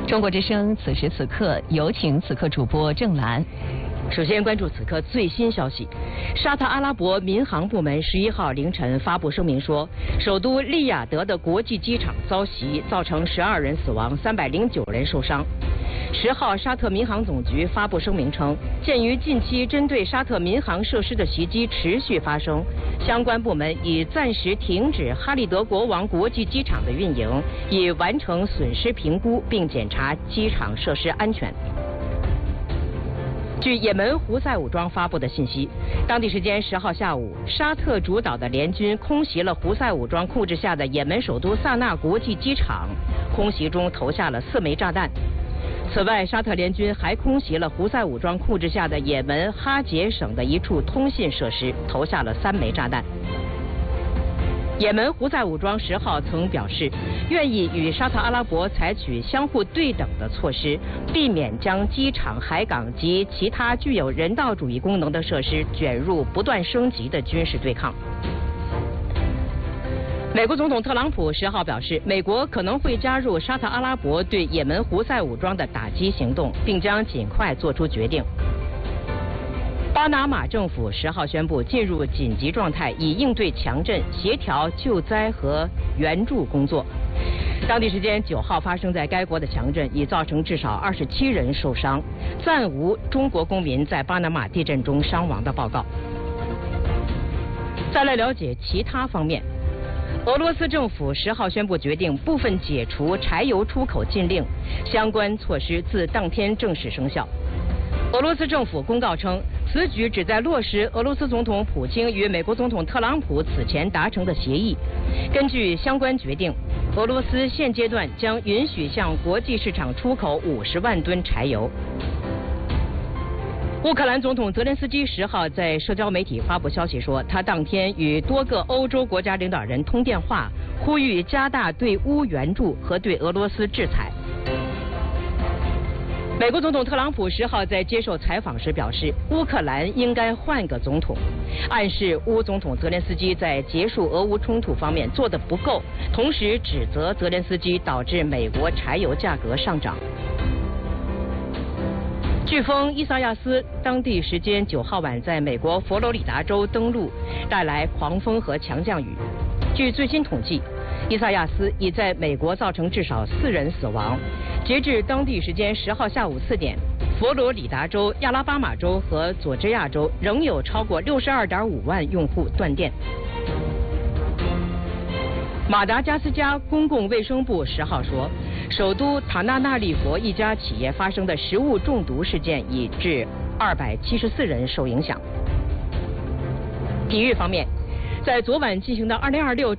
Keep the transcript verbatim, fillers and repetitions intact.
中国之声此时此刻有请此刻主播郑兰。 首先关注此刻最新消息，沙特阿拉伯民航部门十一号凌晨发布声明说，首都利雅得的国际机场遭袭，造成十二人死亡，三百零九人受伤。十号，沙特民航总局发布声明称，鉴于近期针对沙特民航设施的袭击持续发生，相关部门已暂时停止哈利德国王国际机场的运营，以完成损失评估并检查机场设施安全。据也门胡塞武装发布的信息，当地时间十号下午，沙特主导的联军空袭了胡塞武装控制下的也门首都萨那国际机场，空袭中投下了四枚炸弹。此外，沙特联军还空袭了胡塞武装控制下的也门哈杰省的一处通信设施，投下了三枚炸弹。也门胡塞武装十号曾表示，愿意与沙特阿拉伯采取相互对等的措施，避免将机场、海港及其他具有人道主义功能的设施卷入不断升级的军事对抗。美国总统特朗普十号表示，美国可能会加入沙特阿拉伯对也门胡塞武装的打击行动，并将尽快做出决定。巴拿马政府十号宣布进入紧急状态，以应对强震、协调救灾和援助工作。当地时间九号发生在该国的强震已造成至少二十七人受伤，暂无中国公民在巴拿马地震中伤亡的报告。再来了解其他方面。俄罗斯政府十号宣布决定部分解除柴油出口禁令，相关措施自当天正式生效。俄罗斯政府公告称，此举旨在落实俄罗斯总统普京与美国总统特朗普此前达成的协议。根据相关决定，俄罗斯现阶段将允许向国际市场出口五十万吨柴油。乌克兰总统泽连斯基十号在社交媒体发布消息说，他当天与多个欧洲国家领导人通电话，呼吁加大对乌援助和对俄罗斯制裁。美国总统特朗普十号在接受采访时表示，乌克兰应该换个总统，暗示乌总统泽连斯基在结束俄乌冲突方面做得不够，同时指责泽连斯基导致美国柴油价格上涨。飓风伊萨亚斯当地时间九号晚在美国佛罗里达州登陆，带来狂风和强降雨。据最新统计，伊萨亚斯已在美国造成至少四人死亡。截至当地时间十号下午四点，佛罗里达州、亚拉巴马州和佐治亚州仍有超过六十二点五万用户断电。马达加斯加公共卫生部十号说，首都塔纳纳利佛一家企业发生的食物中毒事件已致二百七十四人受影响。体育方面，在昨晚进行的二零二六